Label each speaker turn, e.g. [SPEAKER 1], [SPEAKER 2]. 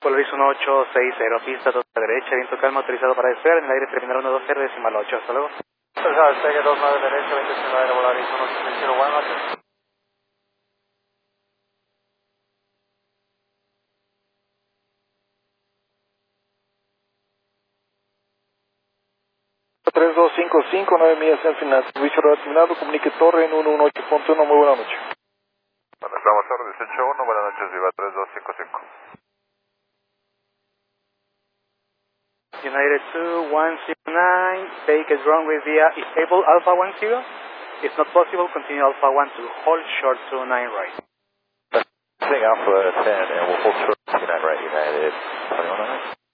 [SPEAKER 1] Polaris 1860, pista 2 a la derecha, viento calma autorizado para despegar, en el aire terminal 120 decimal 8, hasta luego.
[SPEAKER 2] Despegue 29 derecha, 29 Polaris 1860, buenas noches.
[SPEAKER 3] Tres dos cinco cinco 9 millas en final, servicio relacionado, comunique torre en 118.1, muy buena noche.
[SPEAKER 2] Bueno, estamos a 18.1, buenas noches, Viva 3255.
[SPEAKER 1] United 2109, take it runway via Stable Alpha 10. If not possible, continue Alpha 12, hold short 29 right.
[SPEAKER 2] Alpha 10, and we'll hold short 29 right, United 2109.